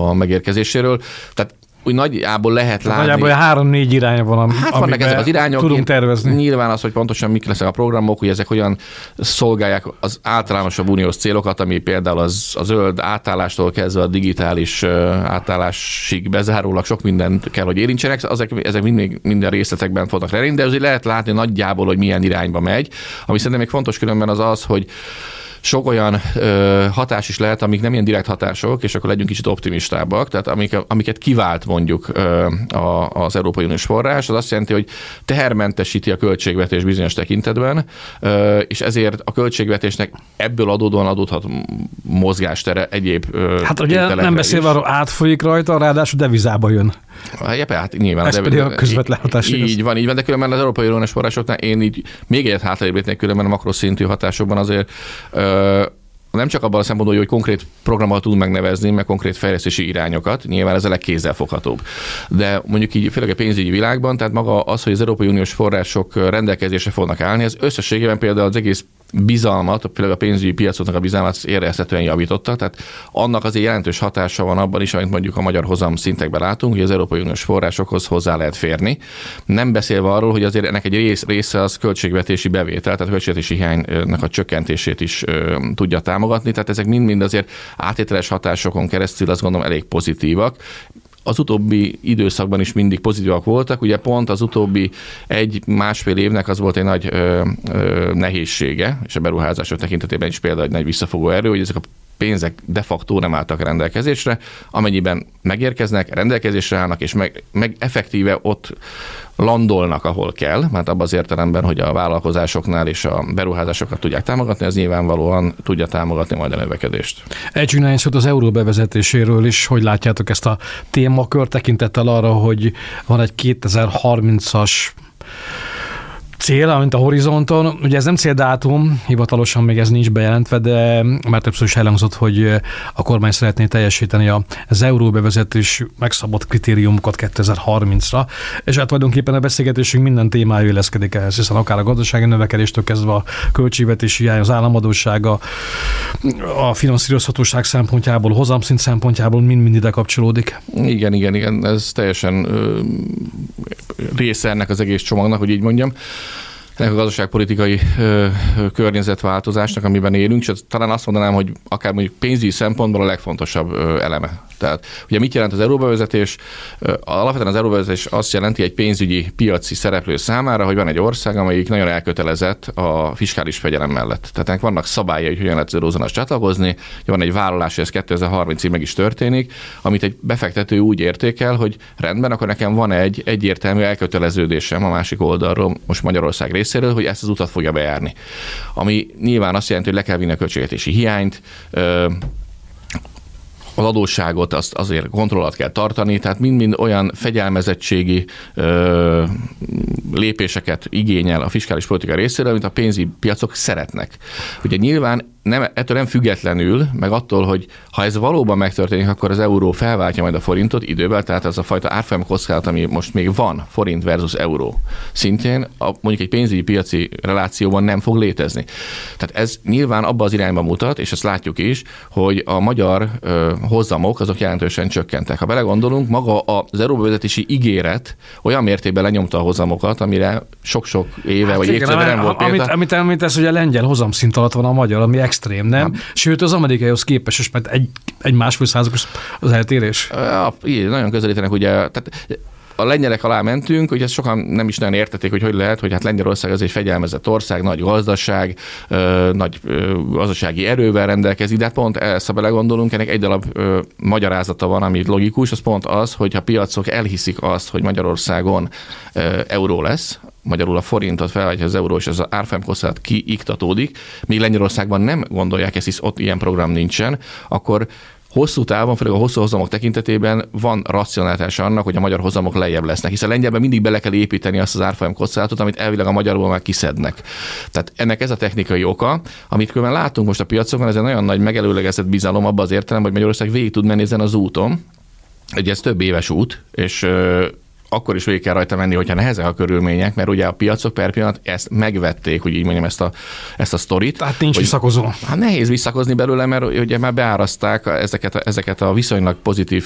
a megérkezéséről. Tehát úgy nagyjából lehet látni. Nagyjából 3-4 irány van, vannak ezek az irányok, tudunk tervezni. Nyilván az, hogy pontosan mik lesznek a programok, hogy ezek hogyan szolgálják az általánosabb uniós célokat, ami például a zöld átállástól kezdve a digitális átállásig bezárólag sok mindent kell, hogy érintsenek. Ezek minden részletekben fognak lenni, de azért lehet látni nagyjából, hogy milyen irányba megy. Ami szerintem még fontos különben az, hogy sok olyan hatás is lehet, amik nem ilyen direkt hatások, és akkor legyünk kicsit optimistábbak. Tehát amiket kivált mondjuk az Európai Uniós forrás, az azt jelenti, hogy tehermentesíti a költségvetés bizonyos tekintetben, és ezért a költségvetésnek ebből adódóan adódhat mozgástere egyéb hát ugye nem beszélve arról, átfolyik rajta, ráadásul devizába jön. Hát nyilván. Ez pedig a közvetlen hatás. Így van, de különben az Európai Uniós forrásoknál én így még egyet hátralébrítnék különben a makroszintű hatásokban azért nem csak abban a szempontból, hogy konkrét programot tud megnevezni, meg konkrét fejlesztési irányokat, nyilván ez a legkézzelfoghatóbb. De mondjuk így főleg a pénzügyi világban, tehát maga az, hogy az Európai Uniós források rendelkezésre fognak állni, ez összességében például az egész bizalmat, például a pénzügyi piacoknak a bizalmat érezhetően javította, tehát annak azért jelentős hatása van abban is, amit mondjuk a magyar hozam szintekben látunk, hogy az Európai Uniós forrásokhoz hozzá lehet férni. Nem beszélve arról, hogy azért ennek egy része az költségvetési bevétel, tehát a költségvetési hiánynak a csökkentését is tudja támogatni, tehát ezek mind azért áttételes hatásokon keresztül azt gondolom elég pozitívak. Az utóbbi időszakban is mindig pozitívak voltak, ugye pont az utóbbi 1-1,5 évnek az volt egy nagy nehézsége, és a beruházások tekintetében is például egy nagy visszafogó erő, hogy ezek a pénzek de facto nem álltak rendelkezésre, amennyiben megérkeznek, rendelkezésre állnak, és meg effektíve ott landolnak, ahol kell, mert abban az értelemben, hogy a vállalkozásoknál és a beruházásokat tudják támogatni, az nyilvánvalóan tudja támogatni majd a növekedést. Ejtsünk néhány szót az euró bevezetéséről is, hogy látjátok ezt a témakört tekintettel arra, hogy van egy 2030-as cél, amint a horizonton. Ugye ez nem céldátum, hivatalosan még ez nincs bejelentve, de már többször is elhangzott, hogy a kormány szeretné teljesíteni az euró bevezetés megszabott kritériumokat 2030-ra, és hát tulajdonképpen a beszélgetésünk minden témája illeszkedik ehhez, hiszen akár a gazdasági növekedéstől kezdve a költségvetési hiány, az államadóssága, a finanszírozhatóság szempontjából, hozamszint szempontjából mind ide kapcsolódik. Igen, ez teljesen része ennek az egész csomagnak, hogy így mondjam. Ennek a gazdaságpolitikai környezetváltozásnak, amiben élünk, és talán azt mondanám, hogy akár mondjuk pénzügyi szempontból a legfontosabb eleme. Tehát ugye mit jelent az euróbevezetés? Alapvetően az euróbevezetés azt jelenti egy pénzügyi piaci szereplő számára, hogy van egy ország, amelyik nagyon elkötelezett a fiskális fegyelem mellett. Tehát ennek vannak szabályai, hogy hogyan lehet az eurózónához csatlakozni, van egy vállalás, hogy ez 2030-ig meg is történik, amit egy befektető úgy értékel, hogy rendben, akkor nekem van egy egyértelmű elköteleződésem a másik oldalról, most Magyarország részéről, hogy ezt az utat fogja bejárni. Ami nyilván azt jelenti, hogy le kell vinni a költségvetési hiányt, az adósságot azt azért kontroll alatt kell tartani, tehát mind-mind olyan fegyelmezettségi lépéseket igényel a fiskális politika részéről, amit a pénzügyi piacok szeretnek. Ugye nyilván ettől nem függetlenül, meg attól, hogy ha ez valóban megtörténik, akkor az euró felváltja majd a forintot idővel, tehát ez a fajta árfolyam kockázat, ami most még van, forint versus euró szintjén, mondjuk egy pénzügyi piaci relációban nem fog létezni. Tehát ez nyilván abba az irányba mutat, és ezt látjuk is, hogy a magyar hozamok azok jelentősen csökkentek. Ha belegondolunk, maga az euróbevezetési ígéret olyan mértékben lenyomta a hozamokat, amire sok-sok éve vagy évtizedben nem volt példa. Amit említesz, hogy a lengyel hozamszint alatt van a magyar, ami extrém, nem? Sőt, az amerikaihoz képest is, mert egy másfél százalékos az eltérés. Nagyon közelítenek, ugye, tehát a lengyelek alá mentünk, hogy ezt sokan nem is nagyon értették, hogy lehet, hogy hát Lengyelország az egy fegyelmezett ország, nagy gazdaság, nagy gazdasági erővel rendelkezik, de hát pont ezt, ha belegondolunk, ennek egy darab magyarázata van, ami logikus, az pont az, hogy ha piacok elhiszik azt, hogy Magyarországon euró lesz, magyarul a forintot felváltja az euró, és ez az árfolyam kockázat kiiktatódik, míg Lengyelországban nem gondolják ezt, hisz ott ilyen program nincsen, akkor hosszú távon, főleg a hosszú hozamok tekintetében van racionalitása annak, hogy a magyar hozamok lejjebb lesznek, hiszen Lengyelben mindig bele kell építeni azt az árfolyam kockázatot, amit elvileg a magyarból már kiszednek. Tehát ennek ez a technikai oka, amit különben látunk most a piacokon, ez egy nagyon nagy megelőlegezett bizalom abban az értelemben, hogy Magyarország végig tud menni ezen az úton. Ugye ez több éves út, és akkor is végig kell rajta menni, hogyha nehezek a körülmények, mert ugye a piacok per pillanat ezt megvették, hogy így mondjam ezt a sztorit. Tehát nincs visszakozó. Hát nehéz visszakozni belőle, mert ugye már beáraszták ezeket a viszonylag pozitív